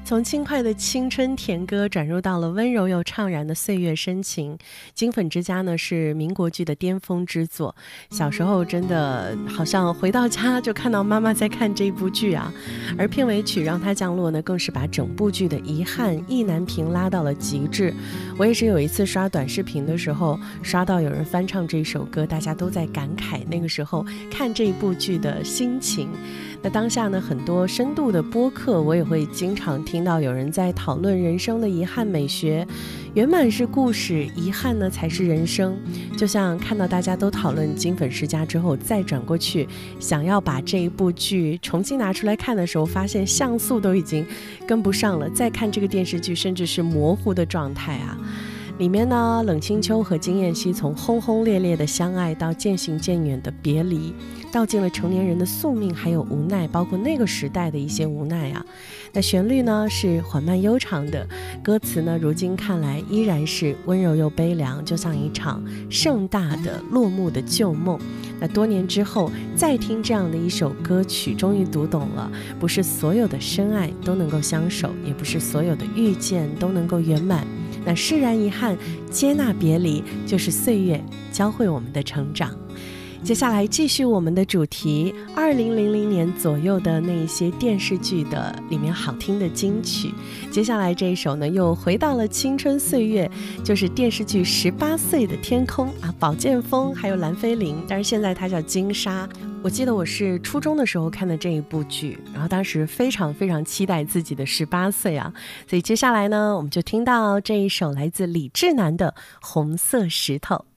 从轻快的青春甜歌转入到了温柔又怅然的岁月深情。金粉之家呢是民国剧的巅峰之作，小时候真的好像回到家就看到妈妈在看这部剧啊。而片尾曲让它降落呢，更是把整部剧的遗憾意难平拉到了极致。我也是有一次刷短视频的时候，刷到有人翻唱这首歌，大家都在感慨那个时候看这部剧的心情。那当下呢，很多深度的播客我也会经常听到有人在讨论人生的遗憾美学，圆满是故事，遗憾呢才是人生。就像看到大家都讨论金粉世家之后，再转过去想要把这一部剧重新拿出来看的时候，发现像素都已经跟不上了，再看这个电视剧甚至是模糊的状态啊。里面呢，冷清秋和金燕西从轰轰烈烈的相爱到渐行渐远的别离，道尽了成年人的宿命还有无奈，包括那个时代的一些无奈啊。那旋律呢是缓慢悠长的，歌词呢如今看来依然是温柔又悲凉，就像一场盛大的落幕的旧梦。那多年之后再听这样的一首歌曲，终于读懂了，不是所有的深爱都能够相守，也不是所有的遇见都能够圆满。那释然遗憾，接纳别离，就是岁月教会我们的成长。接下来继续我们的主题，2000年左右的那一些电视剧的里面好听的金曲。接下来这一首呢，又回到了青春岁月，就是电视剧《18岁的天空》啊，宝剑锋还有蓝菲玲，但是现在它叫金莎。我记得我是初中的时候看的这一部剧，然后当时非常非常期待自己的18岁啊，所以接下来呢，我们就听到这一首来自李智南的《红色石头》。